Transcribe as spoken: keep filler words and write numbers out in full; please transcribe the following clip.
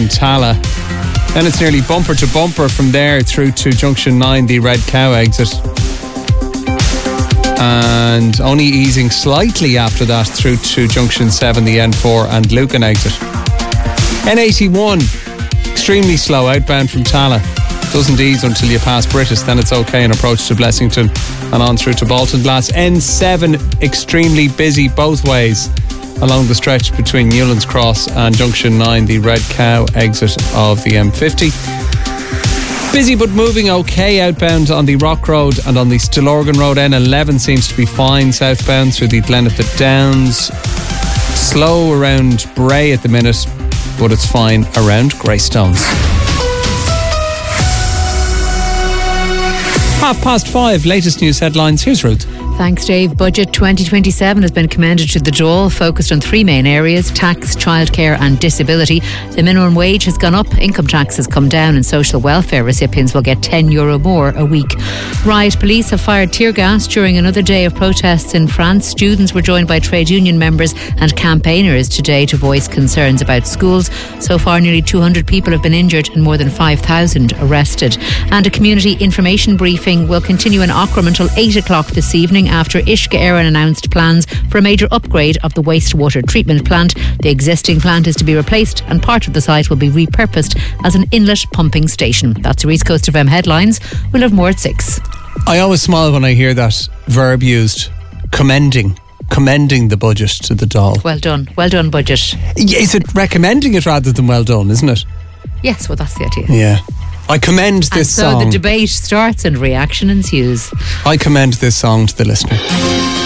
from Tala. Then it's nearly bumper to bumper from there through to junction nine, the Red Cow exit. And only easing slightly after that through to junction seven, the N four and Lucan exit. N eighty-one, extremely slow outbound from Tala. Doesn't ease until you pass British, then it's okay and approach to Blessington and on through to Baltinglass. N seven, extremely busy both ways along the stretch between Newlands Cross and junction nine, the Red Cow exit of the M fifty. Busy but moving okay outbound on the Rock Road and on the Stillorgan Road. N eleven seems to be fine southbound through the Glen of the Downs. Slow around Bray at the minute, but it's fine around Greystones. Half past five, latest news headlines. Here's Ruth. Thanks, Dave. Budget twenty twenty-seven has been commended to the Dáil, focused on three main areas: tax, childcare and disability. The minimum wage has gone up, income tax has come down, and social welfare recipients will get ten euro more a week. Riot police have fired tear gas during another day of protests in France. Students were joined by trade union members and campaigners today to voice concerns about schools. So far, nearly two hundred people have been injured and more than five thousand arrested. And a community information briefing will continue in Ockram until eight o'clock this evening, after Uisce Éireann announced plans for a major upgrade of the wastewater treatment plant. The existing plant is to be replaced and part of the site will be repurposed as an inlet pumping station. That's your East Coast F M headlines. We'll have more at six. I always smile when I hear that verb used, commending. Commending the budget to the Dáil. Well done. Well done, budget. Is it recommending it rather than well done, isn't it? Yes, well, that's the idea. Yeah. I commend this and so song. the debate starts and reaction ensues. I commend this song to the listener.